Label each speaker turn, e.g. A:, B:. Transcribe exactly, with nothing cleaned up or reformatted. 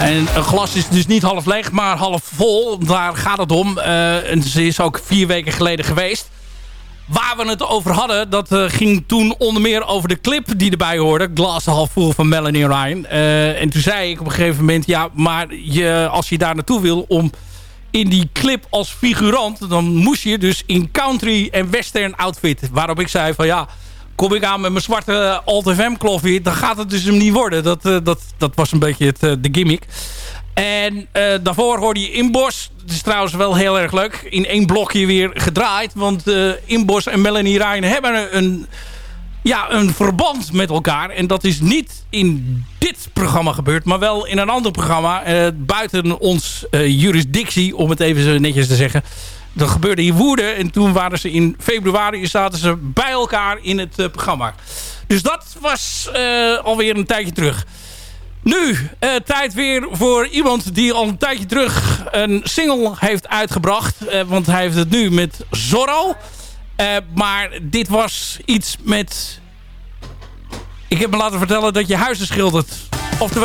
A: En een glas is dus niet half leeg, maar half vol. Daar gaat het om. Uh, en ze is ook vier weken geleden geweest. Waar we het over hadden, dat uh, ging toen onder meer over de clip die erbij hoorde. Glass Half Full van Melanie Ryan. Uh, en toen zei ik op een gegeven moment, ja, maar je, als je daar naartoe wil om in die clip als figurant, dan moest je dus in country en western outfit. Waarop ik zei van ja, kom ik aan met mijn zwarte Alt F M kloffie, dan gaat het dus hem niet worden. Dat, uh, dat, dat was een beetje het, uh, de gimmick. En uh, daarvoor hoorde je Inbos. Dat is trouwens wel heel erg leuk. In één blokje weer gedraaid. Want uh, Inbos en Melanie Ryan hebben een, ja, een verband met elkaar. En dat is niet in dit programma gebeurd. Maar wel in een ander programma. Uh, buiten ons uh, jurisdictie. Om het even zo netjes te zeggen. Dat gebeurde in Woerden. En toen waren ze in februari. Zaten ze bij elkaar in het uh, programma. Dus dat was uh, alweer een tijdje terug. Nu, uh, tijd weer voor iemand die al een tijdje terug een single heeft uitgebracht. Uh, want hij heeft het nu met Zorro. Uh, maar dit was iets met... Ik heb me laten vertellen dat je huizen schildert. Oftewel...